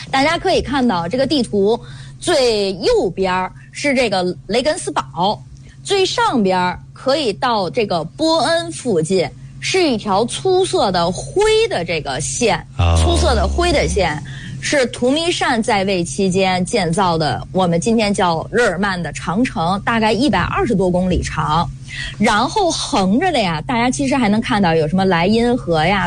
大家可以看到这个地图最右边是这个雷根斯堡，最上边可以到这个波恩附近，是一条粗色的灰的这个线，粗色的灰的线是图弥善在位期间建造的，我们今天叫日耳曼的长城，大概120多公里长。然后横着的呀，大家其实还能看到有什么莱茵河呀、